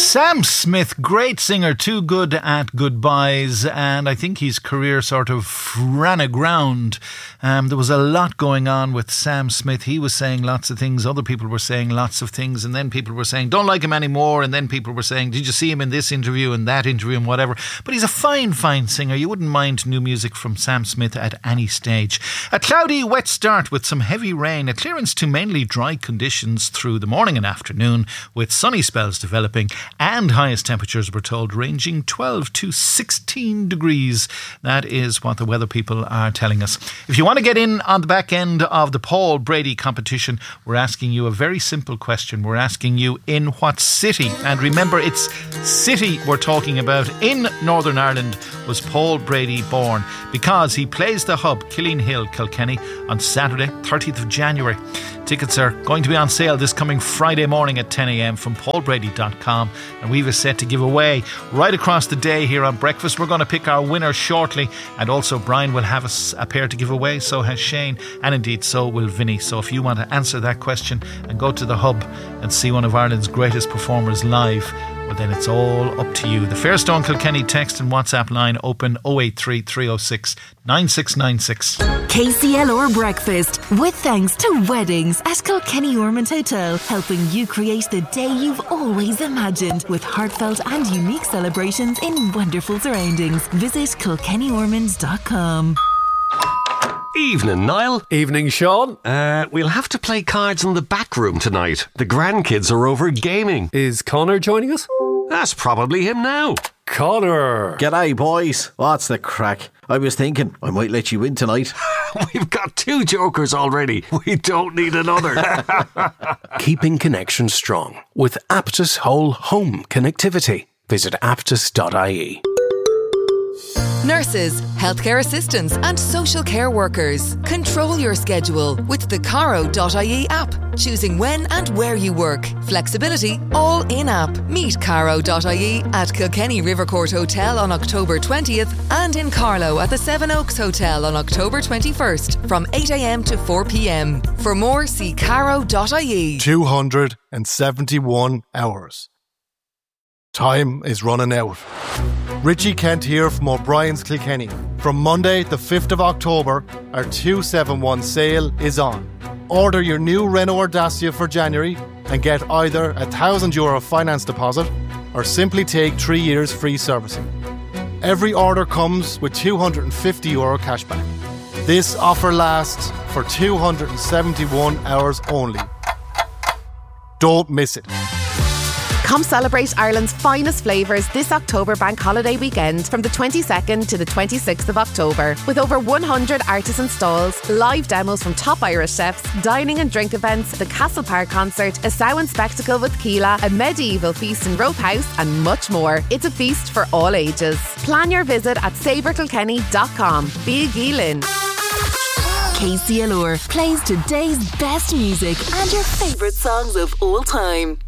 Sam Smith, great singer, too good at goodbyes, and I think his career sort of ran aground. There was a lot going on with Sam Smith. He was saying lots of things, other people were saying lots of things, and then people were saying, don't like him anymore, and then people were saying, did you see him in this interview and that interview and whatever. But he's a fine, fine singer. You wouldn't mind new music from Sam Smith at any stage. A cloudy, wet start with some heavy rain, a clearance to mainly dry conditions through the morning and afternoon, with sunny spells developing, and highest temperatures, we're told, ranging 12 to 16 degrees. That is what the weather people are telling us. If you want to get in on the back end of the Paul Brady competition, we're asking you a very simple question. We're asking you, in what city? And remember, it's city we're talking about. In Northern Ireland was Paul Brady born, because he plays the Hub, Killeen Hill, Kilkenny, on Saturday, 30th of January. Tickets are going to be on sale this coming Friday morning at 10 a.m. from paulbrady.com, and we've a set to give away right across the day here on Breakfast. We're going to pick our winner shortly, and also Brian will have a pair to give away, so has Shane, and indeed so will Vinny. So if you want to answer that question and go to the Hub and see one of Ireland's greatest performers live, well, then it's all up to you. The Fairstone Kilkenny text and WhatsApp line open 083 306 9696. KCLR Breakfast, with thanks to Weddings at Kilkenny Ormond Hotel, helping you create the day you've always imagined, with heartfelt and unique celebrations in wonderful surroundings. Visit kilkennyormonds.com. Evening, Niall. Evening, Sean. We'll have to play cards in the back room tonight. The grandkids are over gaming. Is Connor joining us? That's probably him now. Connor. G'day, boys. What's the crack? I was thinking I might let you in tonight. We've got 2 jokers already. We don't need another. Keeping connection strong with Aptus Whole Home Connectivity. Visit aptus.ie. Nurses, healthcare assistants and social care workers. Control your schedule with the Caro.ie app. Choosing when and where you work. Flexibility all in-app. Meet Caro.ie at Kilkenny Rivercourt Hotel on October 20th and in Carlow at the Seven Oaks Hotel on October 21st from 8 a.m. to 4 p.m. For more, see Caro.ie. 271 hours. Time is running out. Richie Kent here from O'Brien's Kilkenny. From Monday, the 5th of October, our 271 sale is on. Order your new Renault Dacia for January and get either a €1,000 finance deposit or simply take 3 years free servicing. Every order comes with €250 cashback. This offer lasts for 271 hours only. Don't miss it. Come celebrate Ireland's finest flavours this October bank holiday weekend from the 22nd to the 26th of October. With over 100 artisan stalls, live demos from top Irish chefs, dining and drink events, the Castle Park concert, a Samhain spectacle with Keela, a medieval feast in Rope House and much more. It's a feast for all ages. Plan your visit at savorkilkenny.com. Be a Geelin. KCLR plays today's best music and your favourite songs of all time.